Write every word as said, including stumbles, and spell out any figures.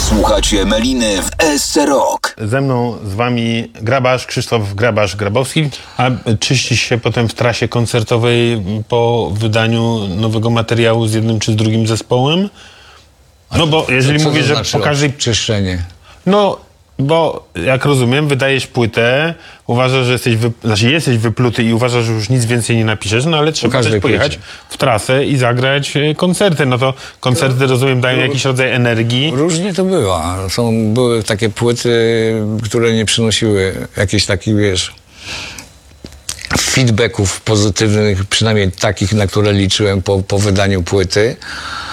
Słuchacie Meliny w S C Rock. Ze mną, z wami Grabarz, Krzysztof Grabarz-Grabowski. A czyścisz się potem w trasie koncertowej po wydaniu nowego materiału z jednym czy z drugim zespołem? No bo jeżeli Co mówisz, to że znaczy po każdej... czyszczenie? No, bo jak rozumiem, wydajesz płytę, uważasz, że jesteś, wy... znaczy jesteś wypluty i uważasz, że już nic więcej nie napiszesz, no ale trzeba też pojechać płycie. w trasę i zagrać koncerty. No to koncerty, rozumiem, dają jakiś rodzaj energii. Różnie to było. Są, były takie płyty, które nie przynosiły jakichś takich, wiesz, feedbacków pozytywnych, przynajmniej takich, na które liczyłem po, po wydaniu płyty.